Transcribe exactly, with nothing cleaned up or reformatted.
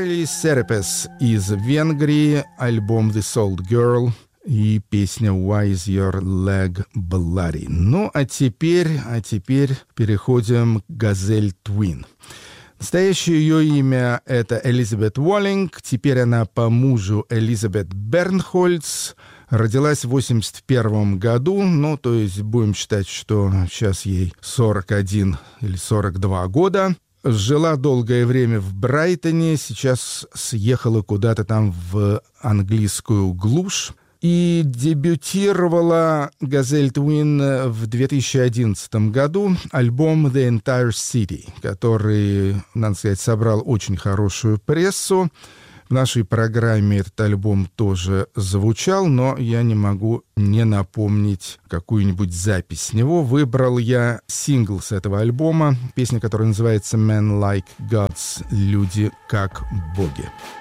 Charlie Serapes из Венгрии, альбом This Old Girl и песня Why is your leg bloody? Ну, а теперь, а теперь переходим к Газель Твин. Настоящее ее имя — это Элизабет Уоллинг, теперь она по мужу Элизабет Бернхольц. Родилась в восемьдесят первом году, ну, то есть будем считать, что сейчас ей сорок один или сорок два года. Жила долгое время в Брайтоне, сейчас съехала куда-то там в английскую глушь. И дебютировала Газель Твин в две тысячи одиннадцатом году, альбом The Entire City, который, надо сказать, собрал очень хорошую прессу. В нашей программе этот альбом тоже звучал, но я не могу не напомнить какую-нибудь запись с него. Выбрал я сингл с этого альбома, песня, которая называется «Men Like Gods», «Люди как боги».